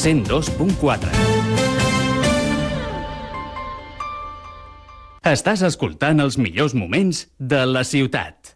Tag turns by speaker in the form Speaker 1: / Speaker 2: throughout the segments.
Speaker 1: 102.4. Estàs escoltant els millors moments de la ciutat.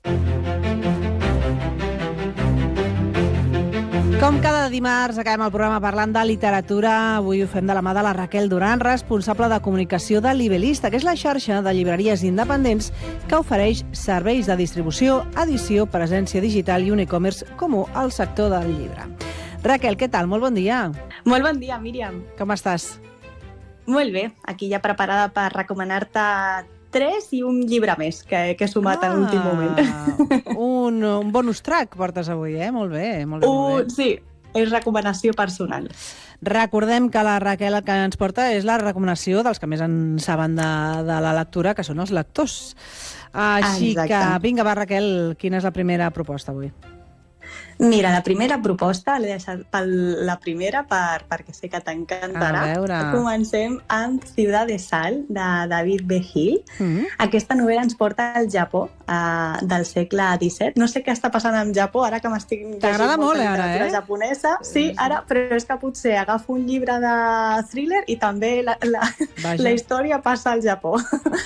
Speaker 2: Com cada dimarts acabem el programa parlant de literatura. Avui ho fem de la mà de la Raquel Duran, responsable de comunicació de Libelista, que és la xarxa de llibreries independents que ofereix serveis de distribució, edició, presència digital i un e-commerce comú al sector del llibre. Raquel, què tal? Molt bon dia.
Speaker 3: Molt bon dia, Míriam.
Speaker 2: Com estàs?
Speaker 3: Molt bé, aquí ja preparada per recomanar-te 3 i un llibre més que he sumat en l'últim moment.
Speaker 2: Un bonus track portes avui, Molt bé, molt bé. Molt bé.
Speaker 3: Sí, és recomanació personal.
Speaker 2: Recordem que la Raquel el que ens porta és la recomanació dels que més en saben de la lectura, que són els lectors. Així que, vinga, va, Raquel, quina és la primera proposta avui?
Speaker 3: Mira, la primera proposta l'he deixat per la primera perquè sé que t'encantarà.
Speaker 2: A veure.
Speaker 3: Comencem amb Ciudad de Sal, de David B. Hill. Aquesta novel·la ens porta al Japó del segle XVII. No sé què està passant amb Japó, ara que m'estic llegint
Speaker 2: t'agrada molt,
Speaker 3: literatura japonesa. Sí, ara, però és que potser agafo un llibre de thriller i també la història passa al Japó.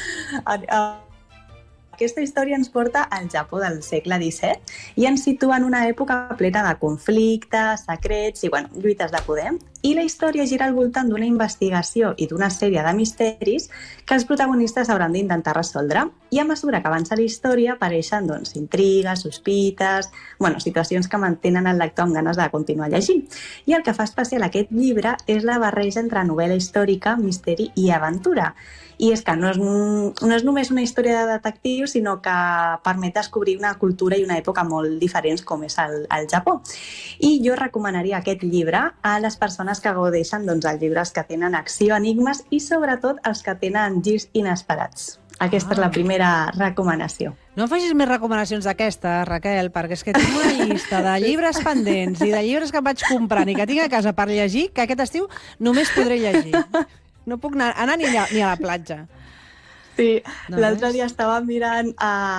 Speaker 3: Aquesta història ens porta al Japó del segle XVII i ens situa en una època plena de conflictes, secrets i, lluites de poder. I la història gira al voltant d'una investigació i d'una sèrie de misteris que els protagonistes hauran d'intentar resoldre. I a mesura que avança la història apareixen intrigues, sospites, situacions que mantenen el lector amb ganes de continuar llegint. I el que fa especial aquest llibre és la barreja entre novel·la històrica, misteri i aventura. I és que no és només una història de detectius, sinó que permet descobrir una cultura i una època molt diferents com és el Japó. I jo recomanaria aquest llibre a les persones que gaudeixen dels llibres que tenen acció, enigmes i sobretot els que tenen girs inesperats. Aquesta és la primera recomanació.
Speaker 2: No em facis més recomanacions d'aquesta, Raquel, perquè és que tinc una llista de llibres pendents i de llibres que vaig comprant i que tinc a casa per llegir, que aquest estiu només podré llegir. No puc anar ni a la platja.
Speaker 3: Sí, l'altre dia estava mirant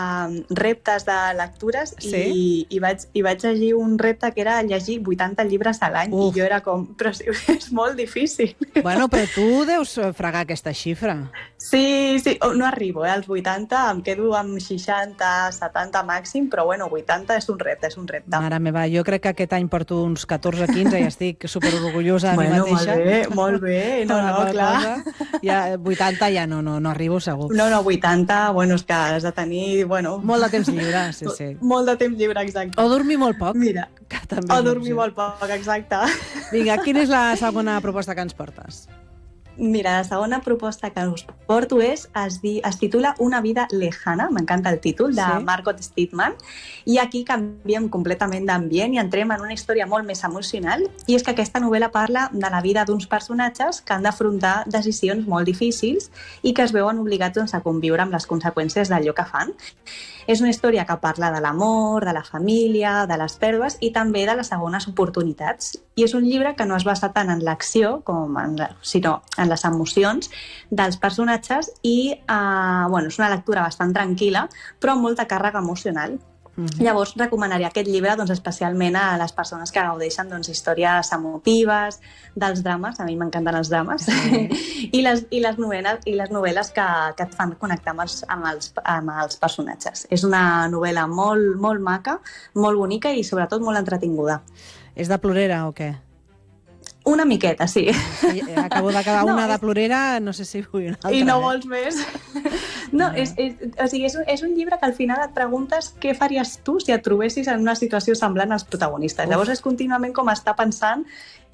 Speaker 3: reptes de lectures i vaig llegir un repte que era llegir 80 llibres a l'any i jo era com, però és molt difícil.
Speaker 2: Bueno, però tu deus fregar aquesta xifra.
Speaker 3: Sí, no arribo als 80, em quedo amb 60, 70 màxim, però 80 és un repte,
Speaker 2: Mare meva, jo crec que aquest any porto uns 14 o 15 i estic superorgullosa de mi mateixa.
Speaker 3: Molt bé, no, clar.
Speaker 2: Ja 80 ja no arribo segur.
Speaker 3: No, 80, és que has de tenir,
Speaker 2: molt de temps lliure, sí.
Speaker 3: Molt de temps lliure, exacte.
Speaker 2: O dormir molt poc.
Speaker 3: Mira, o dormir molt poc, exacte.
Speaker 2: Vinga, quina és la segona proposta que ens portes?
Speaker 3: Mira, la segona proposta que us porto es titula Una vida lejana, m'encanta el títol, de Margot Steedman, i aquí canviem completament d'ambient i entrem en una història molt més emocional, i és que aquesta novel·la parla de la vida d'uns personatges que han d'afrontar decisions molt difícils i que es veuen obligats a conviure amb les conseqüències d'allò que fan. És una història que parla de l'amor, de la família, de les pèrdues i també de les segones oportunitats. I és un llibre que no es basa tant en l'acció sinó en les emocions dels personatges i és una lectura bastant tranquil·la però amb molta càrrega emocional. Llavors recomanaria aquest llibre especialment a les persones que gaudeixen històries emotives, dels drames, a mi m'encanten els drames, i les novel·les que et fan connectar amb els personatges. És una novel·la molt, molt maca, molt bonica i sobretot molt entretinguda.
Speaker 2: És de plorera o què?
Speaker 3: Una miqueta, sí.
Speaker 2: Acabo d'acabar una de plorera, no sé si vull una altra.
Speaker 3: I no vols més. No, és un llibre que al final et preguntes què faries tu si et trobessis en una situació semblant als protagonistes. Llavors és contínuament com estar pensant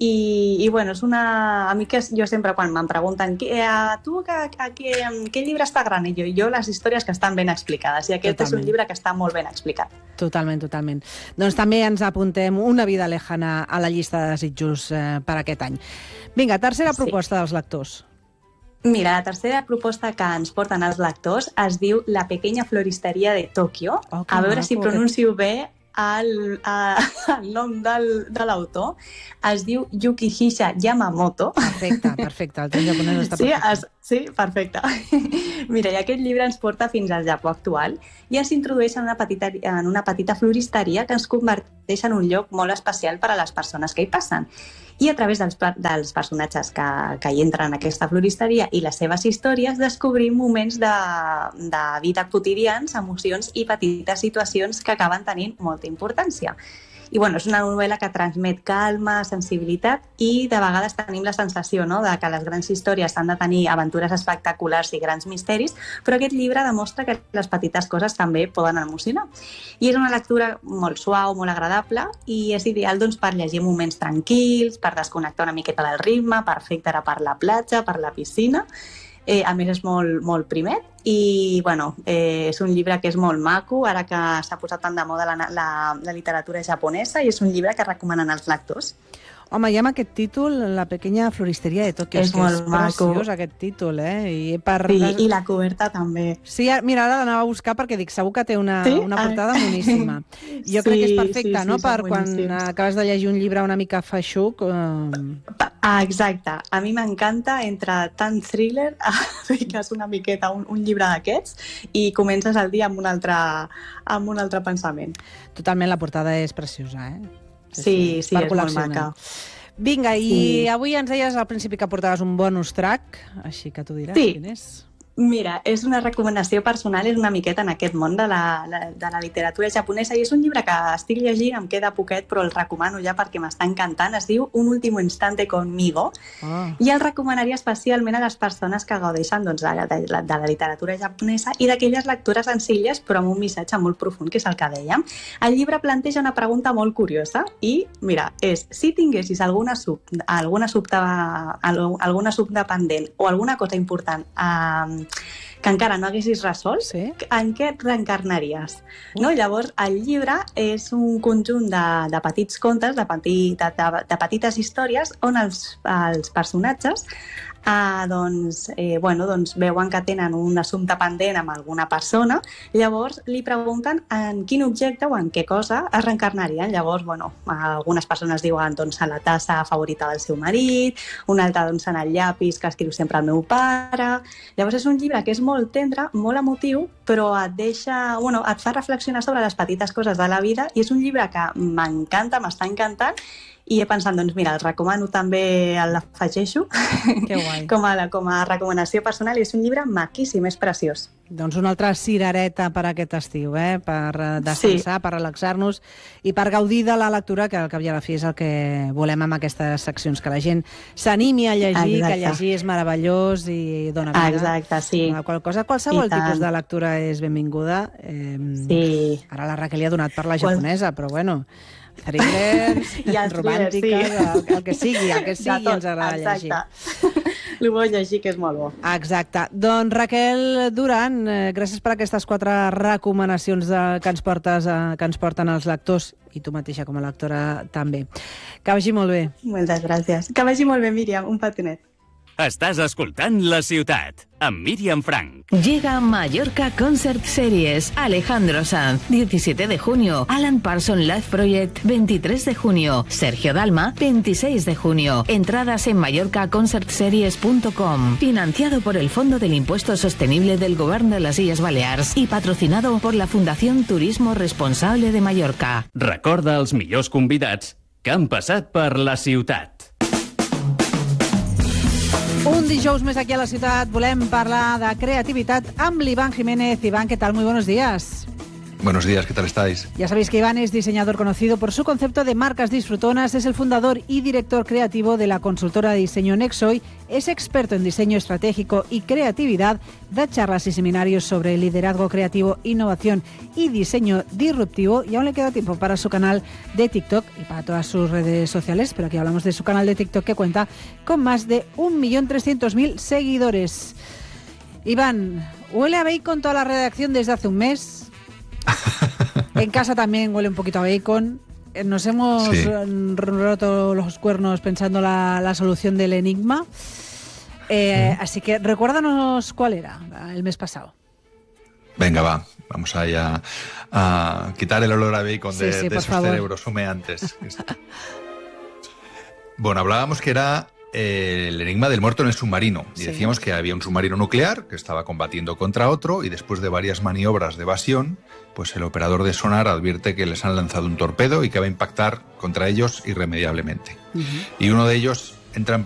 Speaker 3: i és una... A mi que jo sempre quan me'n pregunten tu quin llibre està gran? I jo les històries que estan ben explicades i aquest és un llibre que està molt ben explicat.
Speaker 2: Totalment. Doncs també ens apuntem Una vida lejana a la llista de desitjos per aquest any. Vinga, tercera proposta dels lectors.
Speaker 3: Mira, la tercera proposta que ens porten els lectors es diu La pequeña floristeria de Tòquio. A veure si pronuncio bé el nom de l'autor. Es diu Yukihisa Yamamoto.
Speaker 2: Perfecte, el teu japonès està perfecte.
Speaker 3: Sí, perfecte. Mira, i aquest llibre ens porta fins al Japó actual i ens introdueix en una petita floristeria que ens converteix en un lloc molt especial per a les persones que hi passen. I a través dels personatges que hi entren en aquesta floristeria i les seves històries descobrim moments de vida quotidians, emocions i petites situacions que acaben tenint molta importància. I bueno, és una novel·la que transmet calma, sensibilitat i de vegades tenim la sensació, no?, de que les grans històries han de tenir aventures espectaculars i grans misteris, però aquest llibre demostra que les petites coses també poden emocionar. I és una lectura molt suau, molt agradable i és ideal doncs, per llegir moments tranquils, per desconnectar una miqueta del ritme, perfecte ara per la platja, per la piscina. A més, és molt primet i bueno, és un llibre que és molt maco, ara que s'ha posat tan de moda la literatura japonesa, i és un llibre que recomanen als lectors.
Speaker 2: Home, hi ha aquest títol, La pequeña floristeria de Tòquio.
Speaker 3: És molt maco.
Speaker 2: Preciós, aquest títol, eh?
Speaker 3: Sí, i la coberta també.
Speaker 2: Sí, mira, ara l'anava a buscar perquè dic, segur que té una portada boníssima. Jo crec que és perfecte, no?, per quan acabes de llegir un llibre una mica feixuc.
Speaker 3: Exacte. A mi m'encanta entre tant thriller, fiques una miqueta un llibre d'aquests i comences el dia amb un altre pensament.
Speaker 2: Totalment, la portada és preciosa, eh?
Speaker 3: Sí, és molt maca.
Speaker 2: Vinga, i avui ens deies al principi que portaves un bonus track, així que tu diràs quin és.
Speaker 3: Mira, és una recomanació personal, és una miqueta en aquest món de la literatura japonesa i és un llibre que estic llegint, em queda poquet, però el recomano ja perquè m'està encantant. Es diu Un último instante conmigo i el recomanaria especialment a les persones que gaudeixen doncs, de la literatura japonesa i d'aquelles lectures senzilles però amb un missatge molt profund, que és el que dèiem. El llibre planteja una pregunta molt curiosa i, mira, és si tinguessis alguna subdependent o alguna cosa important que encara no haguessis resolt, en què et reencarnaries? No? Llavors, el llibre és un conjunt de petits contes, de petites històries, on els personatges veuen que tenen un assumpte pendent amb alguna persona, llavors li pregunten en quin objecte o en què cosa es reencarnarien. Llavors, algunes persones diuen a la tassa favorita del seu marit, una altra en el llapis que escriu sempre el meu pare. Llavors és un llibre que és molt tendre, molt emotiu, però et fa reflexionar sobre les petites coses de la vida i és un llibre que m'encanta, m'està encantant. I he pensat, mira, el recomano també, l'afegeixo com a recomanació personal. És un llibre maquíssim, és preciós.
Speaker 2: Doncs una altra cirereta per aquest estiu, per descansar, per relaxar-nos i per gaudir de la lectura, que al cap i a la fi és el que volem amb aquestes seccions, que la gent s'animi a llegir, que llegir és meravellós i dona vida.
Speaker 3: Exacte, sí.
Speaker 2: Qualsevol tipus de lectura és benvinguda. Ara la Raquel hi ha donat per la japonesa, però bueno, thrillers, romàntiques, el que sigui ens agrada llegir.
Speaker 3: El bo llegir, que és molt bo.
Speaker 2: Exacte. Doncs Raquel Duran, gràcies per aquestes 4 recomanacions que ens porten els lectors i tu mateixa com a lectora també. Que vagi molt bé.
Speaker 3: Moltes gràcies. Que vagi molt bé, Míriam. Un petonet.
Speaker 1: Estàs escoltant La Ciutat, amb Míriam Frank.
Speaker 4: Llega Mallorca Concert Series. Alejandro Sanz, 17 de junio. Alan Parsons Live Project, 23 de junio. Sergio Dalma, 26 de junio. Entradas en mallorcaconcertseries.com. Financiado por el Fondo del Impuesto Sostenible del Govern de les Illes Balears y patrocinado por la Fundación Turismo Responsable de Mallorca.
Speaker 1: Recorda els millors convidats que han passat per La Ciutat.
Speaker 2: Un dijous més aquí a la ciutat volem parlar de creativitat amb l'Iván Jiménez. Iván, ¿qué tal? Muy buenos días.
Speaker 5: Buenos días, ¿qué tal estáis?
Speaker 2: Ya sabéis que Iván es diseñador conocido por su concepto de marcas disfrutonas, es el fundador y director creativo de la consultora de diseño Nexoy, es experto en diseño estratégico y creatividad, da charlas y seminarios sobre liderazgo creativo, innovación y diseño disruptivo, y aún le queda tiempo para su canal de TikTok y para todas sus redes sociales, pero aquí hablamos de su canal de TikTok que cuenta con más de 1.300.000 seguidores. Iván, huele a bacon toda la redacción desde hace un mes. En casa también huele un poquito a bacon. Nos hemos roto los cuernos pensando la solución del enigma. Así que recuérdanos cuál era el mes pasado.
Speaker 5: Venga, va. Vamos a quitar el olor a bacon de esos cerebros humeantes. Bueno, hablábamos que era el enigma del muerto en el submarino. Y
Speaker 2: Sí.
Speaker 5: decíamos que había un submarino nuclear que estaba combatiendo contra otro y después de varias maniobras de evasión, pues el operador de sonar advierte que les han lanzado un torpedo y que va a impactar contra ellos irremediablemente. Y uno de ellos entra en